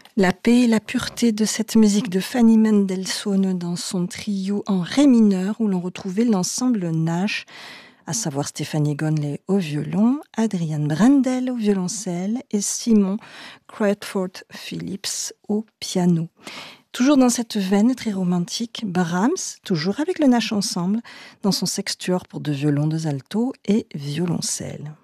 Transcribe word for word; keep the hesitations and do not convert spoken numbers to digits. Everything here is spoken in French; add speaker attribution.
Speaker 1: La paix et la pureté de cette musique de Fanny Mendelssohn dans son trio en ré mineur où l'on retrouvait l'ensemble Nash, à savoir Stéphanie Gonley au violon, Adrian Brendel au violoncelle et Simon Crawford Phillips au piano. Toujours dans cette veine très romantique, Brahms, toujours avec le Nash Ensemble, dans son sextuor pour deux violons, deux altos et violoncelle.